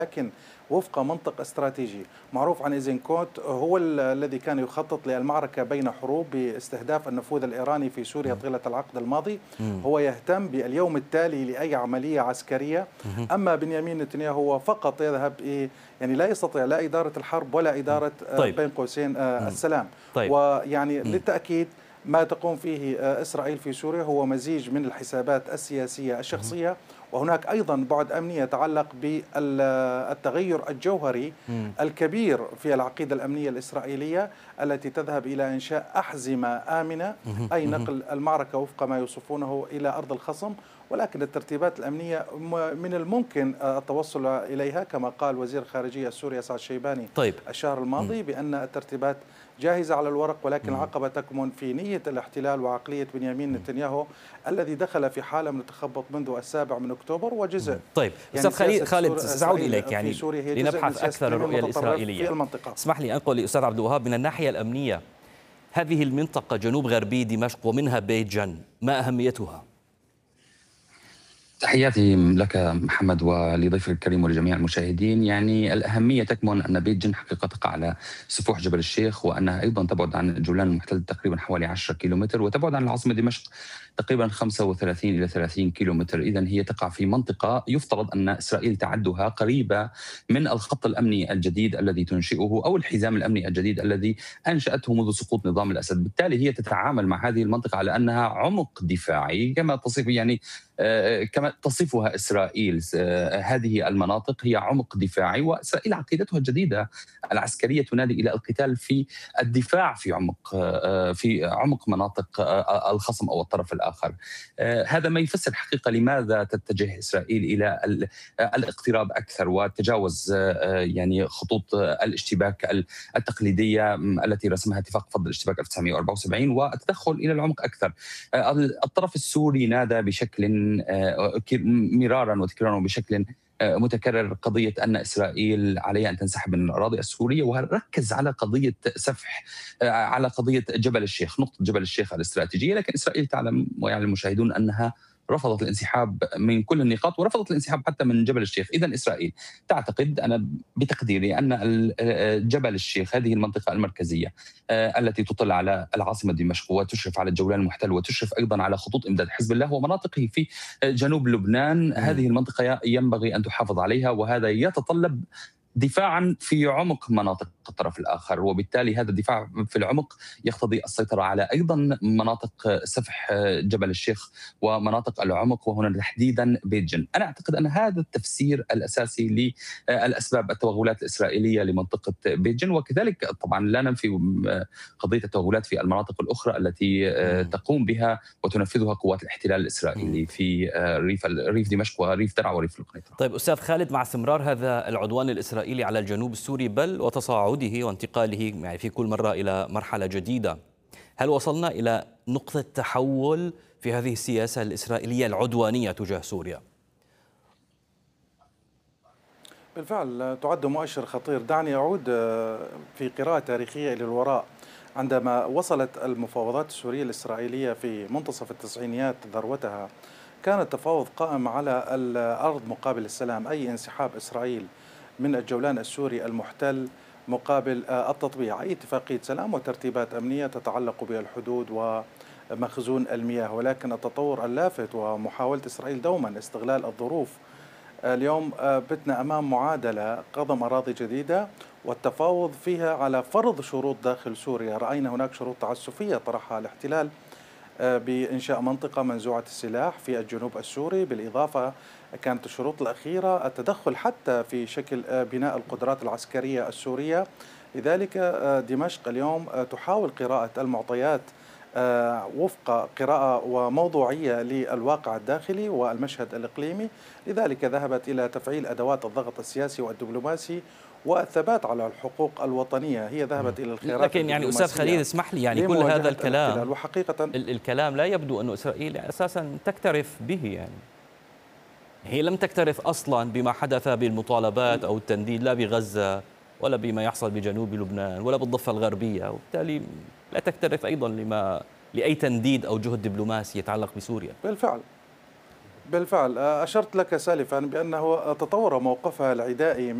لكن وفق منطق استراتيجي معروف عن إيزنكوت، هو الذي كان يخطط للمعركة بين حروب باستهداف النفوذ الإيراني في سوريا طيلة العقد الماضي. هو يهتم باليوم التالي لأي عملية عسكرية. أما بنيامين نتنياهو هو فقط يذهب يعني لا يستطيع لا إدارة الحرب ولا إدارة طيب. بين قوسين السلام. طيب. ويعني بالتأكيد ما تقوم فيه إسرائيل في سوريا هو مزيج من الحسابات السياسية الشخصية، وهناك أيضا بعد أمني يتعلق بالتغير الجوهري الكبير في العقيدة الأمنية الإسرائيلية التي تذهب إلى إنشاء أحزمة آمنة، أي نقل المعركة وفق ما يوصفونه إلى أرض الخصم. ولكن الترتيبات الأمنية من الممكن التوصل إليها كما قال وزير الخارجية السوري سعد الشيباني طيب. الشهر الماضي بأن الترتيبات جاهزة على الورق، ولكن العقبة تكمن في نية الاحتلال وعقلية بنيامين نتنياهو الذي دخل في حالة من التخبط منذ 7 أكتوبر وجزء. طيب يعني أستاذ خالد سأعود إليك يعني لنبحث أكثر الرؤية الإسرائيلية في المنطقة. اسمح لي أنقل لأستاذ عبد الوهاب من الناحية الأمنية، هذه المنطقة جنوب غربي دمشق ومنها بيت جن، ما أهميتها؟ تحياتي لك محمد ولضيفك الكريم ولجميع المشاهدين. يعني الأهمية تكمن أن بيت جن حقيقة تقع على سفوح جبل الشيخ، وأنها أيضا تبعد عن الجولان المحتل تقريبا حوالي 10 كيلومتر، وتبعد عن العاصمة دمشق تقريبا 35 إلى 30 كيلومتر. إذن هي تقع في منطقة يفترض أن إسرائيل تعدها قريبة من الخط الأمني الجديد الذي تنشئه أو الحزام الأمني الجديد الذي أنشأته منذ سقوط نظام الأسد. بالتالي هي تتعامل مع هذه المنطقة على أنها عمق دفاعي كما تصف كما تصفها إسرائيل. هذه المناطق هي عمق دفاعي، وإسرائيل عقيدتها الجديدة العسكرية تنادي إلى القتال في الدفاع في عمق مناطق الخصم أو الطرف الآخر. هذا ما يفسر حقيقة لماذا تتجه إسرائيل إلى الاقتراب أكثر وتجاوز يعني خطوط الاشتباك التقليدية التي رسمها اتفاق فض الاشتباك 1974 والتدخل إلى العمق أكثر. الطرف السوري نادى بشكل مرارا وتكرارا بشكل متكرر قضية أن إسرائيل عليها أن تنسحب من الأراضي السورية، وركز على قضية سفح على قضية جبل الشيخ، نقطة جبل الشيخ الاستراتيجية. لكن إسرائيل تعلم ويعلم المشاهدون أنها رفضت الانسحاب من كل النقاط، ورفضت الانسحاب حتى من جبل الشيخ. إذن إسرائيل تعتقد، أنا بتقديري، أن جبل الشيخ هذه المنطقة المركزية التي تطل على العاصمة دمشق وتشرف على الجولان المحتل وتشرف أيضا على خطوط إمداد حزب الله ومناطقه في جنوب لبنان، هذه المنطقة ينبغي أن تحافظ عليها، وهذا يتطلب دفاعا في عمق مناطق الطرف الآخر. وبالتالي هذا الدفاع في العمق يقتضي السيطرة على أيضا مناطق سفح جبل الشيخ ومناطق العمق، وهنا تحديدا بيت جن. أنا أعتقد أن هذا التفسير الأساسي للأسباب التوغلات الإسرائيلية لمنطقة بيت جن، وكذلك طبعا لا ننفي قضية التوغلات في المناطق الأخرى التي تقوم بها وتنفذها قوات الاحتلال الإسرائيلي في ريف دمشق وريف درعا وريف القنيطرة. طيب أستاذ خالد، مع استمرار هذا العدوان الإسرائيلي على الجنوب السوري بل وتصاعده وانتقاله يعني في كل مرة إلى مرحلة جديدة، هل وصلنا إلى نقطة تحول في هذه السياسة الإسرائيلية العدوانية تجاه سوريا؟ بالفعل تعد مؤشر خطير. دعني أعود في قراءة تاريخية إلى الوراء. عندما وصلت المفاوضات السورية الإسرائيلية في منتصف التسعينيات ذروتها، كان التفاوض قائم على الأرض مقابل السلام، أي انسحاب إسرائيل من الجولان السوري المحتل مقابل التطبيع، أي اتفاقية سلام وترتيبات أمنية تتعلق بالحدود ومخزون المياه. ولكن التطور اللافت ومحاولة إسرائيل دوما استغلال الظروف، اليوم بتنا أمام معادلة قضم أراضي جديدة والتفاوض فيها على فرض شروط داخل سوريا. رأينا هناك شروط تعسفية طرحها الاحتلال بإنشاء منطقة منزوعة السلاح في الجنوب السوري، بالإضافة كانت الشروط الأخيرة التدخل حتى في شكل بناء القدرات العسكرية السورية. لذلك دمشق اليوم تحاول قراءة المعطيات وفق قراءة وموضوعية للواقع الداخلي والمشهد الإقليمي. لذلك ذهبت إلى تفعيل أدوات الضغط السياسي والدبلوماسي والثبات على الحقوق الوطنية. هي ذهبت إلى الخيارات. لكن يعني أستاذ خليل اسمح لي، يعني كل هذا الكلام وحقيقة الكلام لا يبدو أن إسرائيل أساسا تكترث به، يعني هي لم تكترث أصلا بما حدث بالمطالبات أو التنديد لا بغزة ولا بما يحصل بجنوب لبنان ولا بالضفة الغربية، وبالتالي لا تكترث أيضا لأي تنديد أو جهد دبلوماسي يتعلق بسوريا. بالفعل أشرت لك سالفا بأنه تطور موقفها العدائي